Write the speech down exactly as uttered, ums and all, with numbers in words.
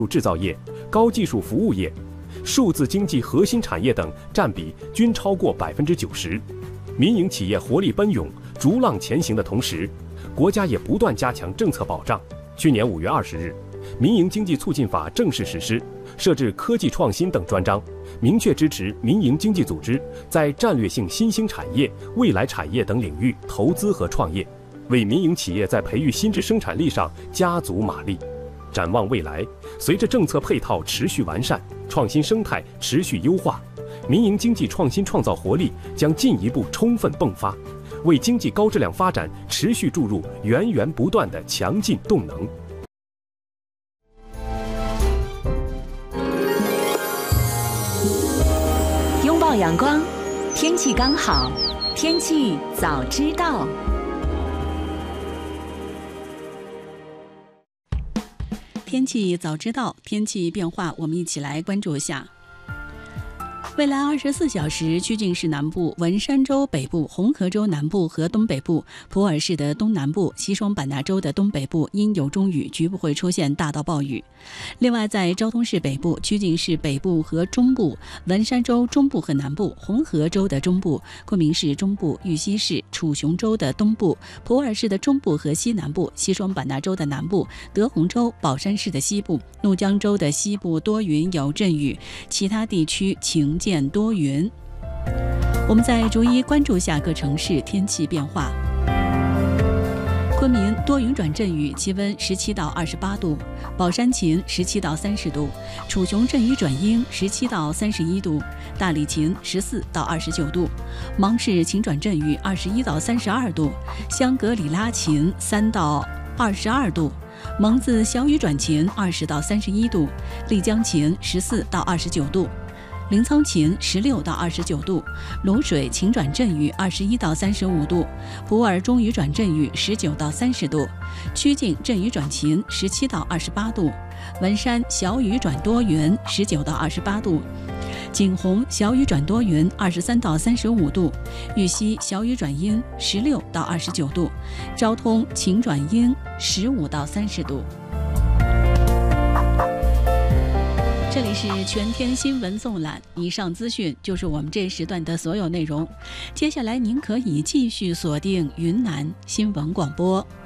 制造业、高技术服务业、数字经济核心产业等占比均超过百分之九十。民营企业活力奔涌、逐浪前行的同时，国家也不断加强政策保障。去年五月二十日，《民营经济促进法》正式实施，设置科技创新等专章，明确支持民营经济组织在战略性新兴产业、未来产业等领域投资和创业，为民营企业在培育新质生产力上加足马力。展望未来，随着政策配套持续完善，创新生态持续优化，民营经济创新创造活力将进一步充分迸发，为经济高质量发展持续注入源源不断的强劲动能。 拥抱阳光，天气刚好，天气早知道。 天气早知道，天气变化，我们一起来关注一下。未来二十四小时，曲靖市南部、文山州北部、红河州南部和东北部、普洱市的东南部、西双版纳州的东北部阴有中雨，局部会出现大到暴雨。另外，在昭通市北部、曲靖市北部和中部、文山州中部和南部、红河州的中部、昆明市中部、玉溪市、楚雄州的东部、普洱市的中部和西南部、西双版纳州的南部、德宏州、保山市的西部、怒江州的西部多云有阵雨，其他地区晴见多云。我们再逐一关注下各城市天气变化。昆明多云转阵雨，气温十七到二十八度；宝山晴，十七到三十度；楚雄阵雨转阴，十七到三十一度；大理晴，十四到二十九度；芒市晴转阵雨，二十一到三十二度；香格里拉晴，三到二十二度；蒙自小雨转晴，二十到三十一度；丽江晴，十四到二十九度；临沧晴，十六到二十九度；卤水晴转阵雨，二十一到三十五度；普洱中雨转阵雨，十九到三十度；曲靖阵雨转晴，十七到二十八度；文山小雨转多云，十九到二十八度；景洪小雨转多云，二十三到三十五度；玉溪小雨转阴，十六到二十九度；昭通晴转阴，十五到三十度。这里是全天新闻纵览，以上资讯就是我们这时段的所有内容。接下来您可以继续锁定云南新闻广播。